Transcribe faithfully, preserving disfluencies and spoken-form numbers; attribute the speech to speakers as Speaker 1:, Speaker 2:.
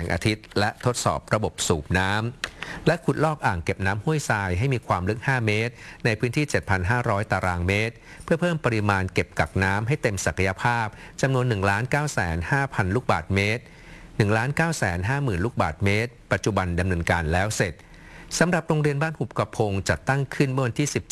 Speaker 1: งอาทิตย์และทดสอบระบบสูบน้ำและขุดลอกอ่างเก็บน้ำห้วยทรายให้มีความลึกห้าเมตรในพื้นที่ เจ็ดพันห้าร้อย ตารางเมตรเพื่อเพิ่มปริมาณเก็บกักน้ำให้เต็มศักยภาพจำนวน หนึ่งล้านเก้าแสนห้าพัน ลูกบาศก์เมตร หนึ่งล้านเก้าแสนห้าหมื่น ลูกบาศก์เมตรปัจจุบันดำเนินการแล้วเสร็จสำหรับโรงเรียนบ้านหุบกระพงจัดตั้งขึ้นเมื่อวันที่สิบ